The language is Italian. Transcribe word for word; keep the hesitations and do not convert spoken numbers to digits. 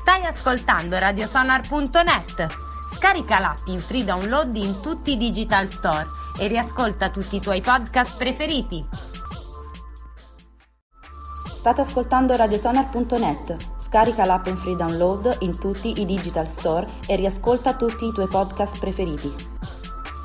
Stai ascoltando radiosonar punto net. Scarica l'app in free download in tutti i digital store e riascolta tutti i tuoi podcast preferiti. State ascoltando radiosonar punto net. Scarica l'app in free download in tutti i digital store e riascolta tutti i tuoi podcast preferiti.